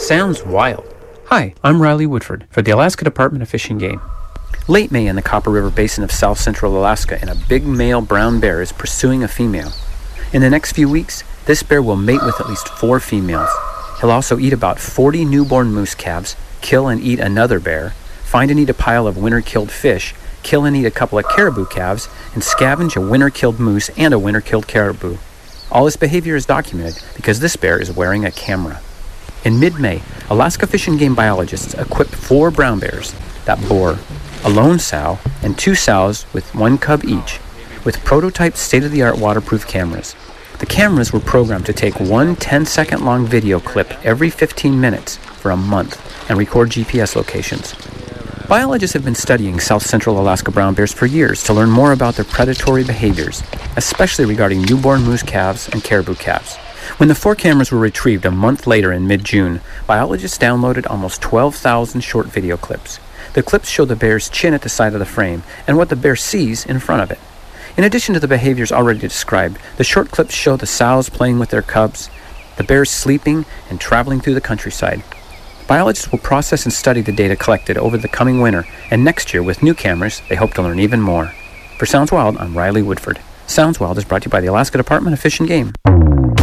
Sounds wild. Hi, I'm Riley Woodford for the Alaska Department of Fish and Game. Late May in the Copper River Basin of south central Alaska, and a big male brown bear is pursuing a female. In the next few weeks, this bear will mate with at least 4 females. He'll also eat about 40 newborn moose calves, kill and eat another bear, find and eat a pile of winter-killed fish, kill and eat a couple of caribou calves, and scavenge a winter-killed moose and a winter-killed caribou. All this behavior is documented because this bear is wearing a camera. In mid-May, Alaska Fish and Game biologists equipped 4 brown bears that bore a lone sow and 2 sows with 1 cub each with prototype state-of-the-art waterproof cameras. The cameras were programmed to take one 10-second long video clip every 15 minutes for a month and record GPS locations. Biologists have been studying south central Alaska brown bears for years to learn more about their predatory behaviors, especially regarding newborn moose calves and caribou calves. When the 4 cameras were retrieved a month later in mid-June, biologists downloaded almost 12,000 short video clips. The clips show the bear's chin at the side of the frame and what the bear sees in front of it. In addition to the behaviors already described, the short clips show the sows playing with their cubs, the bears sleeping and traveling through the countryside. Biologists will process and study the data collected over the coming winter, and next year with new cameras, they hope to learn even more. For Sounds Wild, I'm Riley Woodford. Sounds Wild is brought to you by the Alaska Department of Fish and Game.